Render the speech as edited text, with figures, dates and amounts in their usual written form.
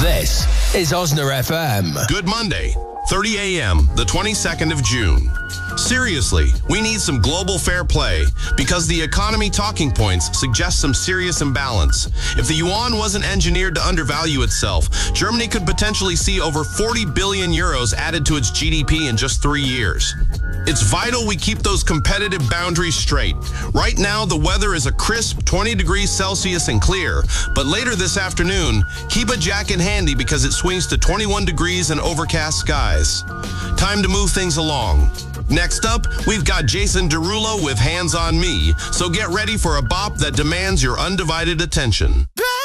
This is Osner FM. Good Monday, 30 a.m., the 22nd of June. Seriously, we need some global fair play because the economy talking points suggest some serious imbalance. If the yuan wasn't engineered to undervalue itself, Germany could potentially see over 40 billion euros added to its GDP in just 3 years. It's vital we keep those competitive boundaries straight. Right now, the weather is a crisp 20 degrees Celsius and clear, but later this afternoon, keep a jacket handy because it swings to 21 degrees and overcast skies. Time to move things along. Next up, we've got Jason Derulo with Hands on Me, so get ready for a bop that demands your undivided attention.